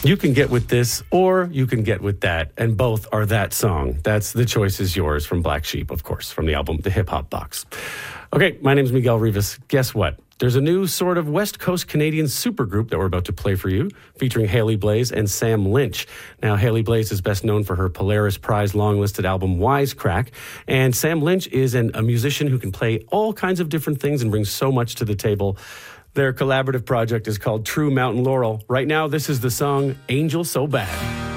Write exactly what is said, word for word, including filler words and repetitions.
You can get with this or you can get with that, and both are that song. That's The Choice Is Yours from Black Sheep, of course, from the album The Hip Hop Box. Okay, my name's Miguel Rivas. Guess what? There's a new sort of West Coast Canadian supergroup that we're about to play for you, featuring Hayley Blaze and Sam Lynch. Now, Hayley Blaze is best known for her Polaris Prize long-listed album Wisecrack, and Sam Lynch is an, a musician who can play all kinds of different things and brings so much to the table. Their collaborative project is called True Mountain Laurel. Right now, this is the song Angel So Bad.